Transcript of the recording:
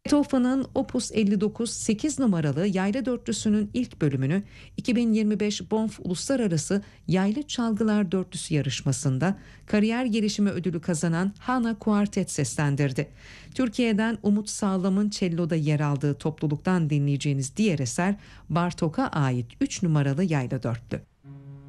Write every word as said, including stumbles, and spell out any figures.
Beethoven'ın Opus elli dokuz sekiz numaralı yaylı dörtlüsünün ilk bölümünü iki bin yirmi beş Bonf Uluslararası Yaylı Çalgılar Dörtlüsü yarışmasında kariyer gelişimi ödülü kazanan Hana Kuartet seslendirdi. Türkiye'den Umut Sağlam'ın cello'da yer aldığı topluluktan dinleyeceğiniz diğer eser Bartok'a ait üç numaralı yaylı dörtlü.